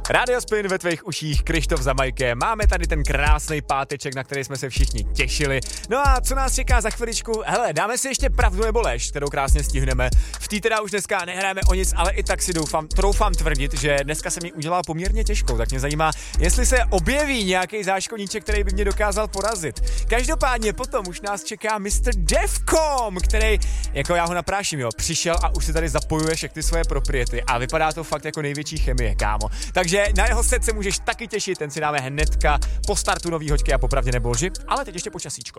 Rádio Spin ve tvých uších, Krištof za majkem. Máme tady ten krásný páteček, na který jsme se všichni těšili. No a co nás čeká za chviličku? Hele, dáme si ještě pravdu nebo lež, kterou krásně stihneme. V té teda už dneska nehráme o nic, ale i tak si troufám tvrdit, že dneska se mi udělala poměrně těžkou. Tak mě zajímá, jestli se objeví nějaký záškodníček, který by mě dokázal porazit. Každopádně potom už nás čeká Mr. Defcom, který, jako já ho napráším, jo, přišel a už si tady zapojuje všechny svoje propriety a vypadá to fakt jako největší chemie, kámo. Takže na jeho set se můžeš taky těšit, ten si dáme hnedka po startu nový hoďky a popravdě nebo lži, ale teď ještě počasíčko.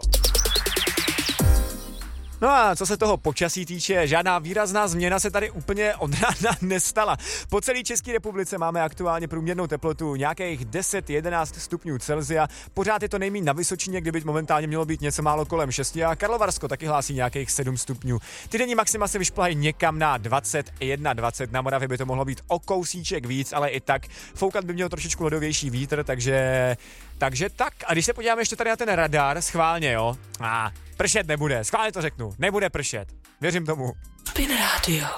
No a co se toho počasí týče, žádná výrazná změna se tady úplně od rána nestala. Po celé České republice máme aktuálně průměrnou teplotu nějakých 10-11 stupňů Celsia. Pořád je to nejméně na Vysočině, kde by momentálně mělo být něco málo kolem 6 a Karlovarsko taky hlásí nějakých 7 stupňů. Ty denní maxima se vyšplají někam na 21-20, na Moravě by to mohlo být o kousíček víc, ale i tak foukat by měl trošičku ledovější vítr, takže tak. A když se podíváme ještě tady na ten radar, schválně, jo. Pršet nebude, schválně to řeknu, nebude pršet. Věřím tomu. Spin Radio.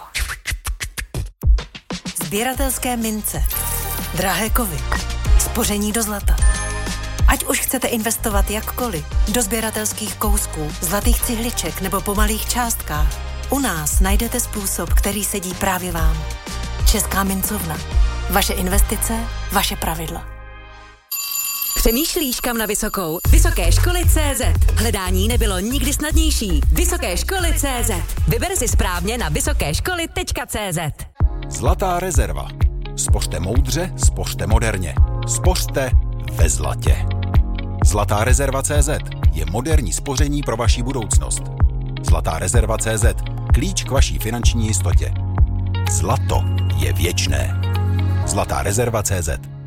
Sběratelské mince, drahé kovy, spoření do zlata. Ať už chcete investovat jakkoliv, do sběratelských kousků, zlatých cihliček nebo po malých částkách, u nás najdete způsob, který sedí právě vám. Česká mincovna. Vaše investice, vaše pravidla. Přemýšlíš, kam na vysokou? Vysoké školy CZ. Hledání nebylo nikdy snadnější. Vysoké školy CZ. Vyber si správně na vysokéškoly.cz. Zlatá rezerva. Spořte moudře, spořte moderně. Spořte ve zlatě. Zlatá rezerva CZ je moderní spoření pro vaši budoucnost. Zlatá rezerva CZ. Klíč k vaší finanční jistotě. Zlato je věčné. Zlatá rezerva CZ.